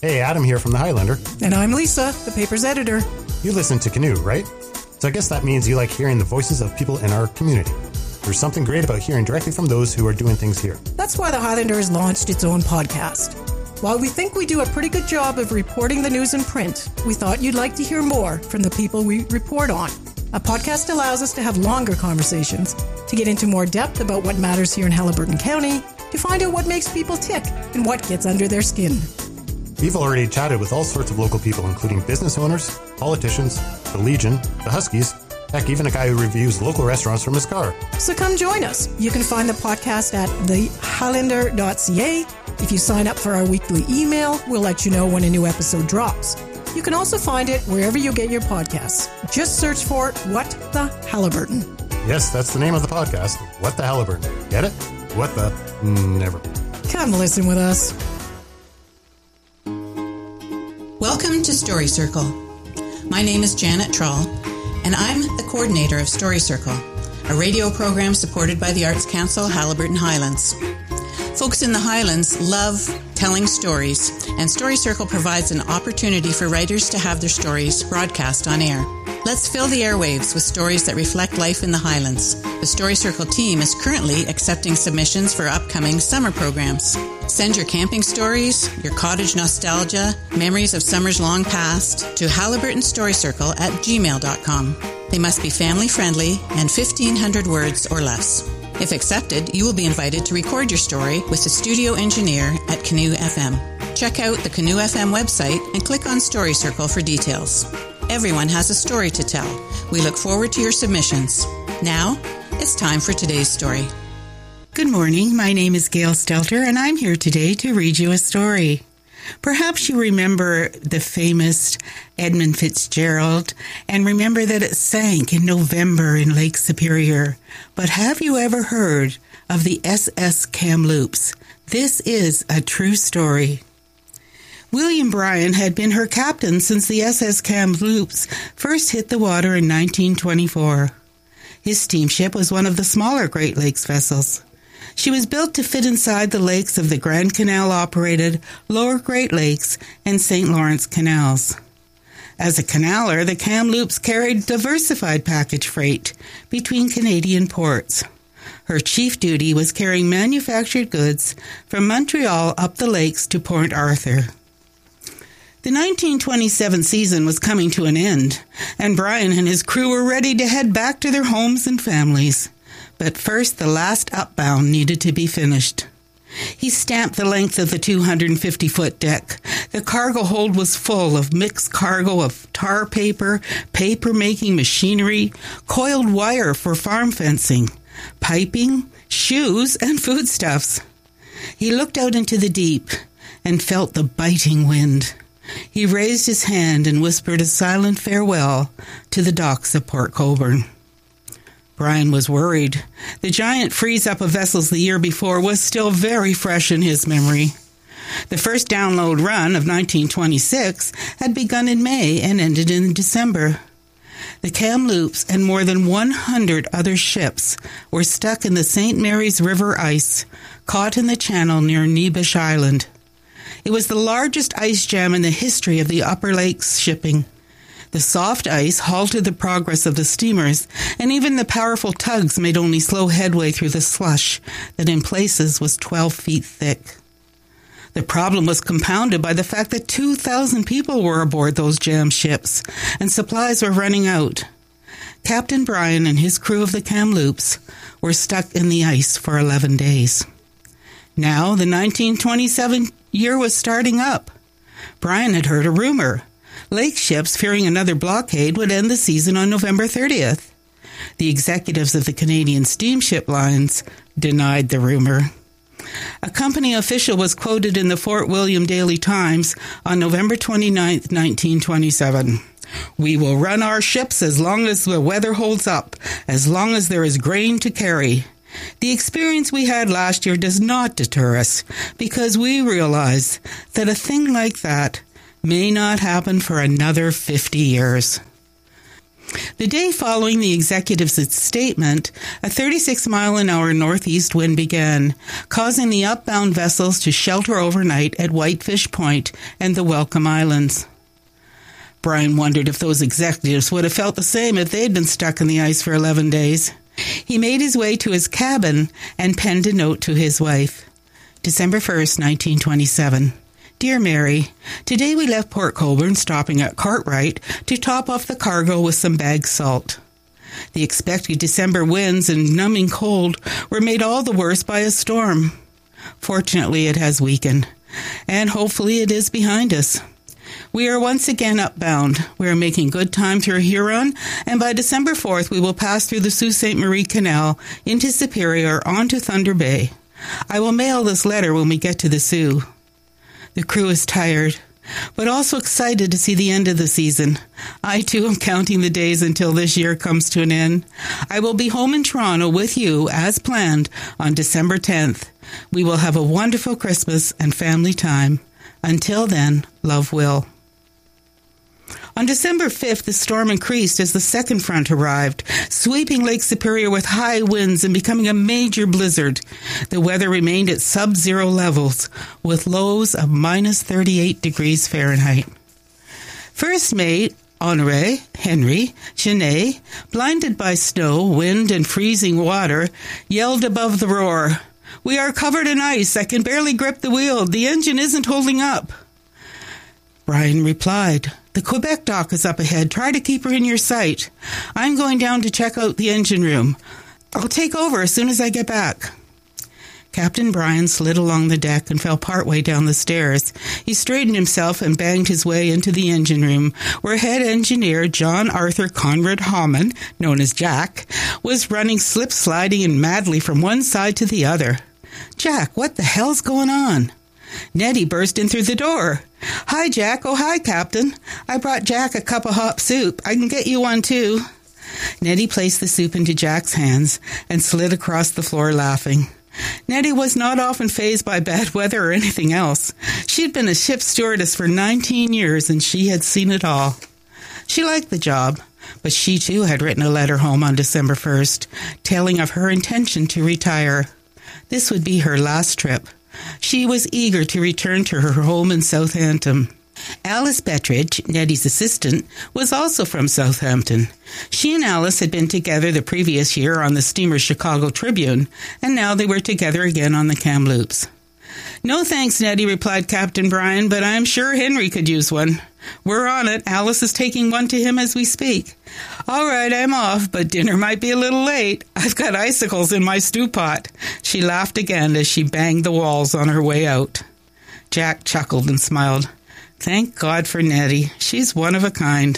Hey, Adam here from the Highlander. And I'm Lisa, the paper's editor. You listen to Canoe, right? So I guess that means you like hearing the voices of people in our community. There's something great about hearing directly from those who are doing things here. That's why the Highlander has launched its own podcast. While we think we do a pretty good job of reporting the news in print, we thought you'd like to hear more from the people we report on. A podcast allows us to have longer conversations, to get into more depth about what matters here in Haliburton County, to find out what makes people tick and what gets under their skin. We've already chatted with all sorts of local people, including business owners, politicians, the Legion, the Huskies, heck, even a guy who reviews local restaurants from his car. So come join us. You can find the podcast at thehighlander.ca. If you sign up for our weekly email, we'll let you know when a new episode drops. You can also find it wherever you get your podcasts. Just search for What the Haliburton. Yes, that's the name of the podcast, What the Haliburton. Get it? What the? Never. Come listen with us. Welcome to Story Circle. My name is Janet Trull, and I'm the coordinator of Story Circle, a radio program supported by the Arts Council Haliburton Highlands. Folks in the Highlands love telling stories, and Story Circle provides an opportunity for writers to have their stories broadcast on air. Let's fill the airwaves with stories that reflect life in the Highlands. The Story Circle team is currently accepting submissions for upcoming summer programs. Send your camping stories, your cottage nostalgia, memories of summers long past to haliburtonstorycircle@gmail.com. They must be family friendly and 1,500 words or less. If accepted, you will be invited to record your story with the studio engineer at Canoe FM. Check out the Canoe FM website and click on Story Circle for details. Everyone has a story to tell. We look forward to your submissions. Now, it's time for today's story. Good morning. My name is Gail Stelter, and I'm here today to read you a story. Perhaps you remember the famous Edmund Fitzgerald and remember that it sank in November in Lake Superior. But have you ever heard of the SS Kamloops? This is a true story. William Bryan had been her captain since the SS Kamloops first hit the water in 1924. His steamship was one of the smaller Great Lakes vessels. She was built to fit inside the lakes of the Grand Canal-operated Lower Great Lakes and St. Lawrence Canals. As a canaler, the Kamloops carried diversified package freight between Canadian ports. Her chief duty was carrying manufactured goods from Montreal up the lakes to Port Arthur. The 1927 season was coming to an end, and Bryan and his crew were ready to head back to their homes and families. But first, the last upbound needed to be finished. He stamped the length of the 250-foot deck. The cargo hold was full of mixed cargo of tar paper, paper-making machinery, coiled wire for farm fencing, piping, shoes, and foodstuffs. He looked out into the deep and felt the biting wind. He raised his hand and whispered a silent farewell to the docks of Port Colborne. Bryan was worried. The giant freeze-up of vessels the year before was still very fresh in his memory. The first download run of 1926 had begun in May and ended in December. The Kamloops and more than 100 other ships were stuck in the St. Mary's River ice, caught in the channel near Nebush Island. It was the largest ice jam in the history of the Upper Lakes shipping. The soft ice halted the progress of the steamers, and even the powerful tugs made only slow headway through the slush that in places was 12 feet thick. The problem was compounded by the fact that 2,000 people were aboard those jammed ships, and supplies were running out. Captain Bryan and his crew of the Kamloops were stuck in the ice for 11 days. Now, the 1927 year was starting up. Bryan had heard a rumor. Lake ships, fearing another blockade, would end the season on November 30th. The executives of the Canadian steamship lines denied the rumor. A company official was quoted in the Fort William Daily Times on November 29, 1927. "We will run our ships as long as the weather holds up, as long as there is grain to carry. The experience we had last year does not deter us, because we realize that a thing like that may not happen for another 50 years. The day following the executive's statement, a 36-mile-an-hour northeast wind began, causing the upbound vessels to shelter overnight at Whitefish Point and the Welcome Islands. Brian wondered if those executives would have felt the same if they'd been stuck in the ice for 11 days. He made his way to his cabin and penned a note to his wife. December 1st, 1927. Dear Mary, today we left Port Colborne, stopping at Cartwright to top off the cargo with some bagged salt. The expected December winds and numbing cold were made all the worse by a storm. Fortunately, it has weakened, and hopefully it is behind us. We are once again upbound. We are making good time through Huron, and by December 4th we will pass through the Sault Ste. Marie Canal into Superior onto Thunder Bay. I will mail this letter when we get to the Sault. The crew is tired, but also excited to see the end of the season. I, too, am counting the days until this year comes to an end. I will be home in Toronto with you, as planned, on December 10th. We will have a wonderful Christmas and family time. Until then, love, Will. On December 5th, the storm increased as the second front arrived, sweeping Lake Superior with high winds and becoming a major blizzard. The weather remained at sub-zero levels, with lows of minus 38 degrees Fahrenheit. First mate Honoré, Henry, Genet, blinded by snow, wind, and freezing water, yelled above the roar, "We are covered in ice. I can barely grip the wheel. The engine isn't holding up." Brian replied, "The Quebec dock is up ahead. Try to keep her in your sight. I'm going down to check out the engine room. I'll take over as soon as I get back." Captain Brian slid along the deck and fell partway down the stairs. He straightened himself and banged his way into the engine room, where head engineer John Arthur Conrad Hammond, known as Jack, was running slip-sliding and madly from one side to the other. "Jack, what the hell's going on?" Nettie burst in through the door. "Hi, Jack. Oh, hi, Captain. I brought Jack a cup of hot soup. I can get you one, too." Nettie placed the soup into Jack's hands and slid across the floor laughing. Nettie was not often fazed by bad weather or anything else. She'd been a ship stewardess for 19 years, and she had seen it all. She liked the job, but she, too, had written a letter home on December 1st, telling of her intention to retire. This would be her last trip. She was eager to return to her home in Southampton. Alice Bettridge, Nettie's assistant, was also from Southampton. She and Alice had been together the previous year on the steamer Chicago Tribune, and now they were together again on the Kamloops. "No thanks, Nettie," replied Captain Brian, "but I'm sure Henry could use one. We're on it. Alice is taking one to him as we speak." "All right, I'm off, but dinner might be a little late. I've got icicles in my stew pot." She laughed again as she banged the walls on her way out. Jack chuckled and smiled. "Thank God for Nettie. She's one of a kind."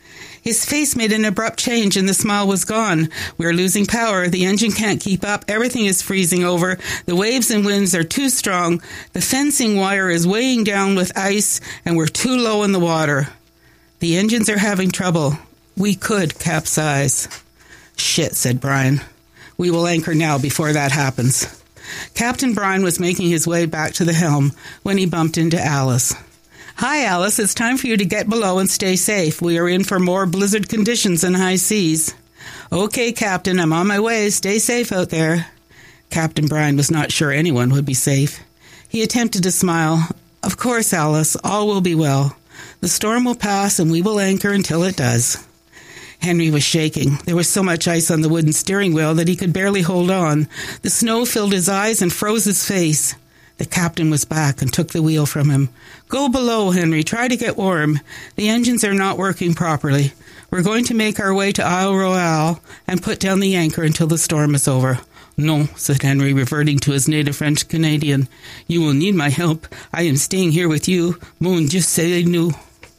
His face made an abrupt change and the smile was gone. "We're losing power. The engine can't keep up. Everything is freezing over. The waves and winds are too strong. The fencing wire is weighing down with ice, and we're too low in the water. The engines are having trouble. We could capsize." "Shit," said Brian. "We will anchor now before that happens." Captain Brian was making his way back to the helm when he bumped into Alice. "Hi, Alice. It's time for you to get below and stay safe. We are in for more blizzard conditions and high seas." "Okay, Captain. I'm on my way. Stay safe out there." Captain Brian was not sure anyone would be safe. He attempted to smile. "Of course, Alice. All will be well. The storm will pass and we will anchor until it does." Henry was shaking. There was so much ice on the wooden steering wheel that he could barely hold on. The snow filled his eyes and froze his face. The captain was back and took the wheel from him. "Go below, Henry. Try to get warm. The engines are not working properly. We're going to make our way to Isle Royale and put down the anchor until the storm is over." "No," said Henry, reverting to his native French-Canadian. "You will need my help. I am staying here with you. Mon Dieu, c'est nous."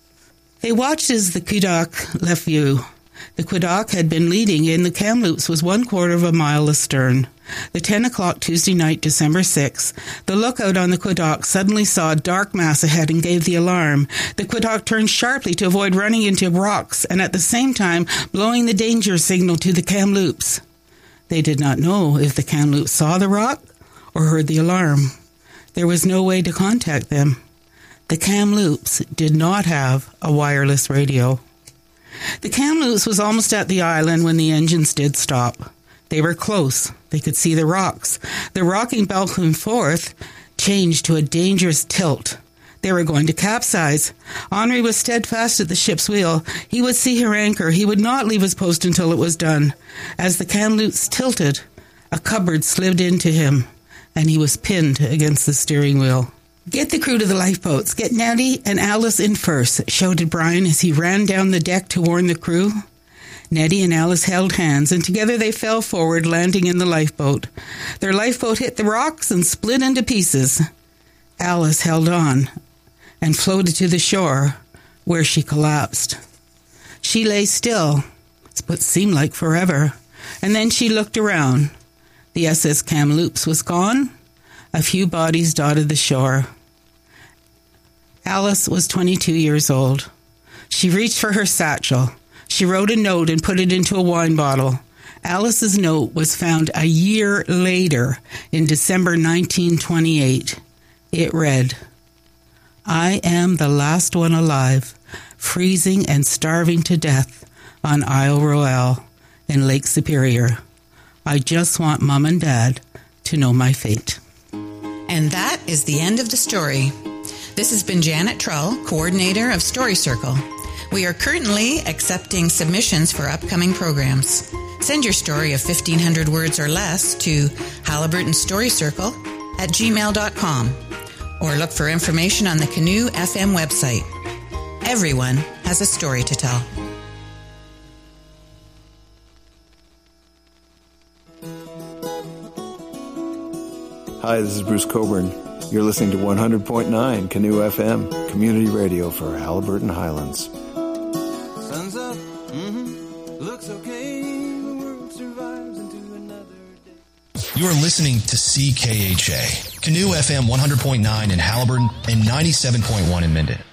They watched as the Quebec left view. The Quebec had been leading, and the Kamloops was 1/4 of a mile astern. The 10 o'clock Tuesday night, December 6th, the lookout on the Quebec suddenly saw a dark mass ahead and gave the alarm. The Quebec turned sharply to avoid running into rocks and at the same time blowing the danger signal to the Kamloops. They did not know if the Kamloops saw the rock or heard the alarm. There was no way to contact them. The Kamloops did not have a wireless radio. The Kamloops was almost at the island when the engines did stop. They were close. They could see the rocks. The rocking back and forth changed to a dangerous tilt. They were going to capsize. Henri was steadfast at the ship's wheel. He would see her anchor. He would not leave his post until it was done. As the Kamloops tilted, a cupboard slid into him, and he was pinned against the steering wheel. "Get the crew to the lifeboats. Get Nettie and Alice in first," shouted Brian as he ran down the deck to warn the crew. Nettie and Alice held hands, and together they fell forward, landing in the lifeboat. Their lifeboat hit the rocks and split into pieces. Alice held on and floated to the shore, where she collapsed. She lay still, what seemed like forever, and then she looked around. The SS Kamloops was gone. A few bodies dotted the shore. Alice was 22 years old. She reached for her satchel. She wrote a note and put it into a wine bottle. Alice's note was found a year later, in December 1928. It read, "I am the last one alive, freezing and starving to death on Isle Royale in Lake Superior. I just want Mom and Dad to know my fate." And that is the end of the story. This has been Janet Trull, coordinator of Story Circle. We are currently accepting submissions for upcoming programs. Send your story of 1,500 words or less to halliburtonstorycircle@gmail.com or look for information on the Canoe FM website. Everyone has a story to tell. Hi, this is Bruce Coburn. You're listening to 100.9 Canoe FM, community radio for Halliburton Highlands. Sun's up, looks okay, the world survives into another day. You're listening to CKHA, Canoe FM 100.9 in Halliburton and 97.1 in Minden.